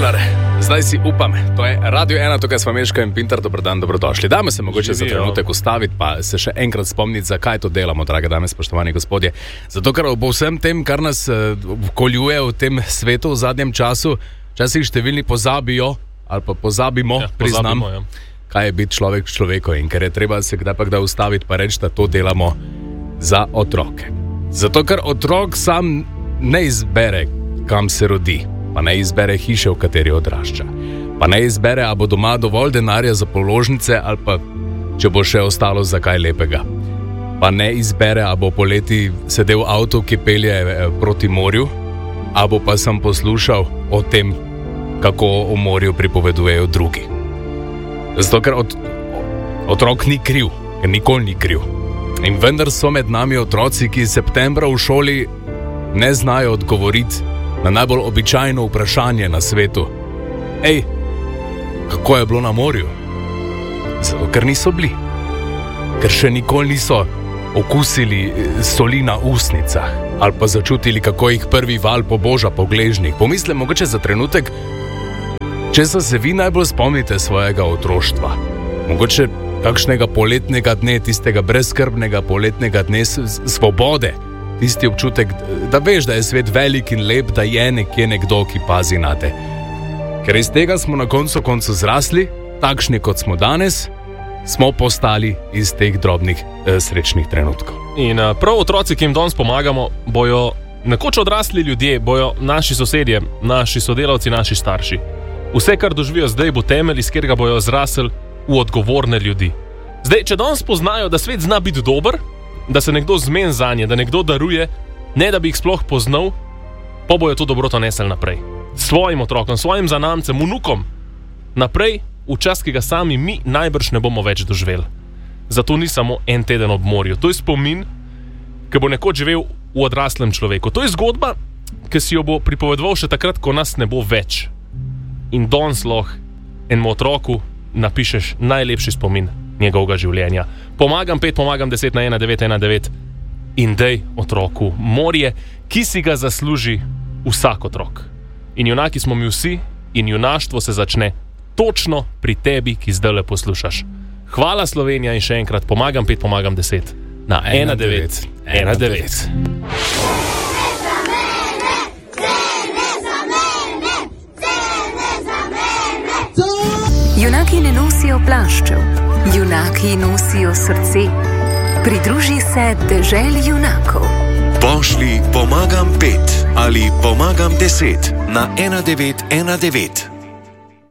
Šušlar, zdaj si upam, to je Radio 1, tukaj smo Meška in Pintar, dobrodan, dobrodošli. Dajmo se mogoče za trenutek ustaviti, pa se še enkrat spomniti, zakaj to delamo, drage dame, spoštovani gospodje. Zato, ker ob vsem tem, kar nas koljuje v tem svetu v zadnjem času, včasih številni pozabijo, ali pa pozabimo, priznam, kaj je biti človek človeko in ker je treba se kdaj pa kdaj ustaviti pa reči, da to delamo za otroke. Zato, ker otrok sam ne izbere, kam se rodi, pa ne izbere hiše, v kateri odrašča, pa ne izbere, a bo doma dovolj denarja za položnice ali pa, če bo še ostalo za kaj lepega. Pa ne izbere, a bo poleti sedel v avtu, ki pelje proti morju, a bo pa sem poslušal o tem, kako o morju pripovedujejo drugi. Zato, ker otrok ni kriv, ker nikoli ni kriv. In vendar so med nami otroci, ki septembra v šoli ne znajo odgovoriti na najbolj običajno vprašanje na svetu. Ej, kako je bilo na morju? Zato, ker niso bili. Ker še nikoli niso okusili soli na usnicah ali pa začutili, kako jih prvi val poboža po gležnjih. Pomislim mogoče za trenutek, če se vi najbolj spomnite svojega otroštva. Mogoče kakšnega poletnega dne, tistega brezskrbnega poletnega dne svobode. Tisti občutek, da veš, da je svet velik in lep, da je nekje nekdo, ki pazi na te. Ker iz tega smo na koncu zrasli, takšni kot smo danes, smo postali iz teh drobnih srečnih trenutkov. In prav otroci, ki jim danes pomagamo, bojo nekoč odrasli ljudje, bojo naši sosedje, naši sodelavci, naši starši. Vse, kar doživijo zdaj, bo temelj, iz katerega bojo zrasli v odgovorne ljudi. Zdaj, če danes poznajo, da svet zna biti dober, da se nekdo zmen zanje, da nekdo daruje, ne da bi jih sploh poznal, pa bojo to dobroto nesli naprej. Svojim otrokom, svojim zanamcem, vnukom. Naprej, v čas, ki ga sami mi najbrž ne bomo več doživeli. Zato ni samo en teden ob morju. To je spomin, ki bo nekoč živel v odraslem človeku. To je zgodba, ki si jo bo pripovedoval še takrat, ko nas ne bo več. In danes lahko enemu otroku napišeš najlepši spomin njegovega življenja. Pomagam 5, pomagam 10 na 1919 in dej otroku morje, ki si ga zasluži vsak otrok. In junaki smo mi vsi in junaštvo se začne točno pri tebi, ki zdaj le poslušaš. Hvala Slovenija in še enkrat pomagam 5, pomagam 10 na 1919. Junaki ne nosijo plaščev, junaki nosijo srce. Pridruži se deželi junakov. Pošli pomagam 5 ali pomagam 10 na 1919.